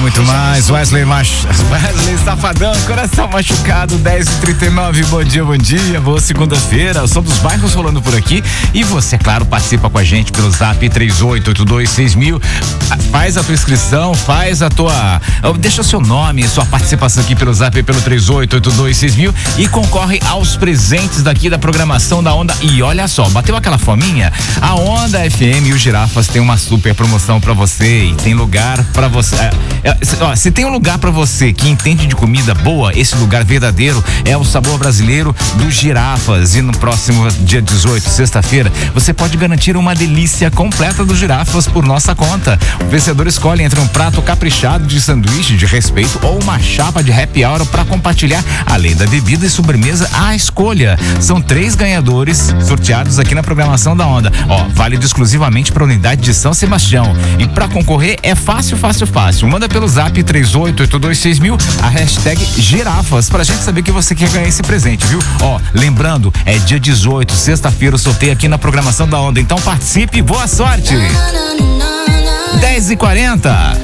muito mais. Wesley Safadão, coração machucado, 10h39. Bom dia, boa segunda-feira. Somos bairros rolando por aqui e você, claro, participa com a gente pelo zap 38826000. Faz a tua inscrição, deixa o seu nome, sua participação aqui pelo zap pelo 38826000 e concorre aos presentes daqui da programação da Onda. E olha só, bateu aquela fominha? A Onda FM e o Girafas tem uma super promoção pra você e tem lugar pra você. Se tem um lugar pra você que entende de comida boa, esse lugar verdadeiro é o Sabor Brasileiro do Girafas. E no próximo dia 18, sexta-feira, você pode garantir uma delícia completa do Girafas por nossa conta. O vencedor escolhe entre um prato caprichado de sanduíche de respeito ou uma chapa de happy hour pra compartilhar, além da bebida e sobremesa à escolha. São 3 ganhadores sorteados aqui na programação da Onda. Válido exclusivamente para a unidade de São Sebastião. E para concorrer é fácil. Manda pelo zap 38826000 a hashtag Girafas pra gente saber que você quer ganhar esse presente, viu? Lembrando, é dia 18, sexta-feira, o sorteio aqui na programação da Onda. Então participe e boa sorte! 10h40.